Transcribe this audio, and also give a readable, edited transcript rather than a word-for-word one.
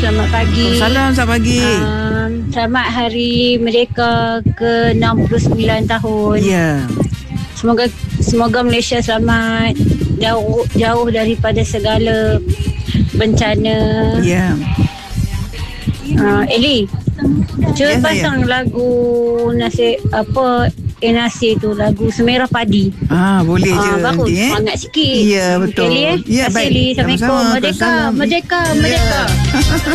selamat pagi. Salam, selamat pagi. Selamat Hari Merdeka ke-69 tahun. Ya. Semoga Malaysia selamat, jauh daripada segala bencana. Ya. Eli, cuba Ya, pasang lagu Nasi tu, lagu Semerah Padi. Boleh je bagus, nanti, semangat sikit. Ya, betul. Eli, Ya, terima kasih baik. Eli. Assalamualaikum. Sama-sama. Merdeka, Salam. merdeka, Ya. merdeka.